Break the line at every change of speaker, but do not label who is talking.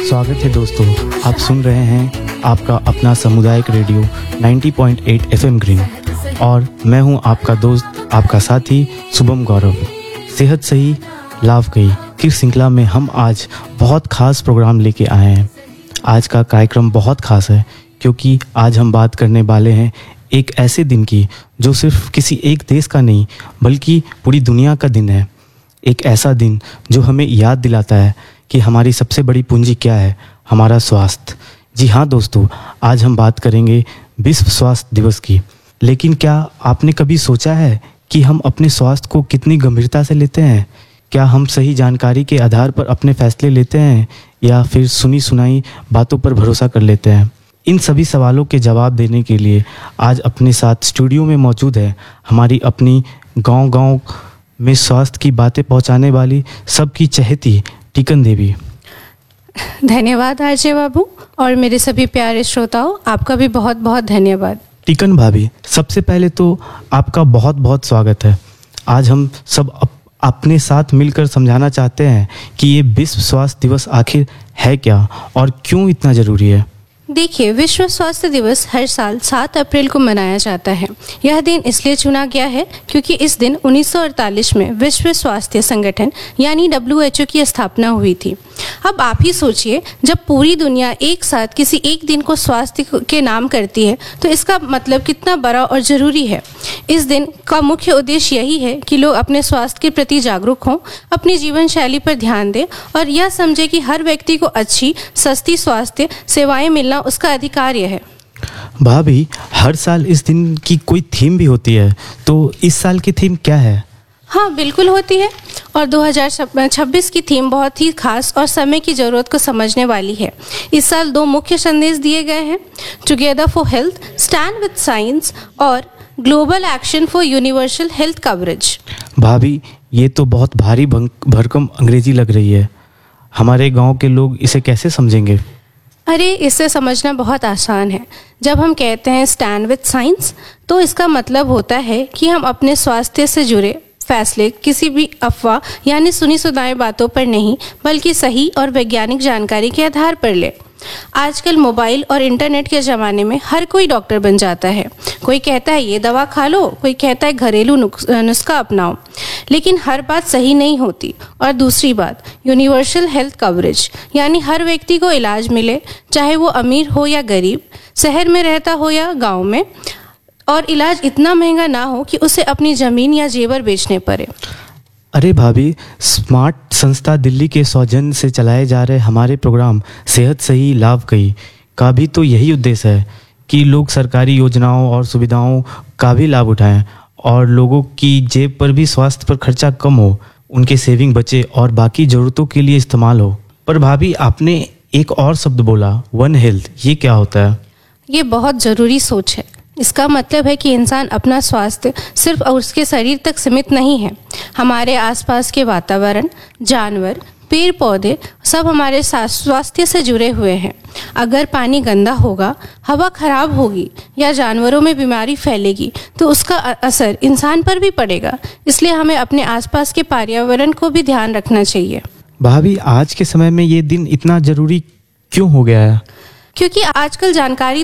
स्वागत है दोस्तों। आप सुन रहे हैं आपका अपना सामुदायिक रेडियो 90.8 FM ग्रीन और मैं हूं आपका दोस्त, आपका साथी शुभम गौरव। सेहत सही लाभ गई की श्रृंखला में हम आज बहुत खास प्रोग्राम लेके आए हैं। आज का कार्यक्रम बहुत खास है क्योंकि आज हम बात करने वाले हैं एक ऐसे दिन की जो सिर्फ किसी एक देश का नहीं बल्कि पूरी दुनिया का दिन है। एक ऐसा दिन जो हमें याद दिलाता है कि हमारी सबसे बड़ी पूंजी क्या है, हमारा स्वास्थ्य। जी हाँ दोस्तों, आज हम बात करेंगे विश्व स्वास्थ्य दिवस की। लेकिन क्या आपने कभी सोचा है कि हम अपने स्वास्थ्य को कितनी गंभीरता से लेते हैं? क्या हम सही जानकारी के आधार पर अपने फैसले लेते हैं या फिर सुनी सुनाई बातों पर भरोसा कर लेते हैं? इन सभी सवालों के जवाब देने के लिए आज अपने साथ स्टूडियो में मौजूद है हमारी अपनी गांव-गांव में स्वास्थ्य की बातें पहुंचाने वाली सबकी चहेती टीकन देवी।
धन्यवाद आरजे बाबू और मेरे सभी प्यारे श्रोताओं, आपका भी बहुत बहुत धन्यवाद।
टीकन भाभी, सबसे पहले तो आपका बहुत बहुत स्वागत है। आज हम सब अपने साथ मिलकर समझाना चाहते हैं कि ये विश्व स्वास्थ्य दिवस आखिर है क्या और क्यों इतना ज़रूरी है।
देखिए, विश्व स्वास्थ्य दिवस हर साल 7 अप्रैल को मनाया जाता है। यह दिन इसलिए चुना गया है क्योंकि इस दिन 1948 में विश्व स्वास्थ्य संगठन यानी WHO की स्थापना हुई थी। अब आप ही सोचिए, जब पूरी दुनिया एक साथ किसी एक दिन को स्वास्थ्य के नाम करती है तो इसका मतलब कितना बड़ा और ज़रूरी है। इस दिन का मुख्य उद्देश्य यही है कि लोग अपने स्वास्थ्य के प्रति जागरूक हों, अपनी जीवन शैली पर ध्यान दें और यह समझे कि हर व्यक्ति को अच्छी सस्ती स्वास्थ्य सेवाएं मिलना उसका अधिकार है।
भाभी, हर साल इस दिन की कोई थीम भी होती है, तो इस साल की थीम क्या है?
हाँ, बिल्कुल होती है और 2026 की थीम बहुत ही खास और समय की ज़रूरत को समझने वाली है। इस साल 2 मुख्य संदेश दिए गए हैं, together for health, stand with science और global action for universal health coverage. भाभी,
ये तो बहुत भारी भरकम अंग्रेजी लग रही है। हमारे गांव के लोग इसे कैसे समझेंगे?
अरे, इसे समझना बहुत आसान है। जब हम कहते हैं स्टैंड विद साइंस तो इसका मतलब होता है कि हम अपने स्वास्थ्य से जुड़े फैसले किसी भी अफवाह यानी सुनी सुनाई बातों पर नहीं बल्कि सही और वैज्ञानिक जानकारी के आधार पर ले। आजकल मोबाइल और इंटरनेट के ज़माने में हर कोई डॉक्टर बन जाता है। कोई कहता है ये दवा खा लो, कोई कहता है घरेलू नुस्खा अपनाओ, लेकिन हर बात सही नहीं होती। और दूसरी बात, यूनिवर्सल हेल्थ कवरेज यानी हर व्यक्ति को इलाज मिले, चाहे वो अमीर हो या गरीब, शहर में रहता हो या गाँव में, और इलाज इतना महंगा ना हो कि उसे अपनी ज़मीन या जेवर बेचने पड़े।
अरे भाभी, स्मार्ट संस्था दिल्ली के सौजन्य से चलाए जा रहे हमारे प्रोग्राम सेहत सही लाभ गई का भी तो यही उद्देश्य है कि लोग सरकारी योजनाओं और सुविधाओं का भी लाभ उठाएं और लोगों की जेब पर भी स्वास्थ्य पर खर्चा कम हो, उनके सेविंग बचे और बाकी ज़रूरतों के लिए इस्तेमाल हो। पर भाभी, आपने एक और शब्द बोला, वन हेल्थ, ये क्या होता है?
ये बहुत ज़रूरी सोच है। इसका मतलब है कि इंसान अपना स्वास्थ्य सिर्फ उसके शरीर तक सीमित नहीं है। हमारे आसपास के वातावरण, जानवर, पेड़ पौधे सब हमारे स्वास्थ्य से जुड़े हुए हैं। अगर पानी गंदा होगा, हवा खराब होगी या जानवरों में बीमारी फैलेगी तो उसका असर इंसान पर भी पड़ेगा। इसलिए हमें अपने आसपास के पर्यावरण को भी ध्यान रखना चाहिए।
भाभी, आज के समय में ये दिन इतना ज़रूरी क्यों हो गया है?
क्योंकि आजकल जानकारी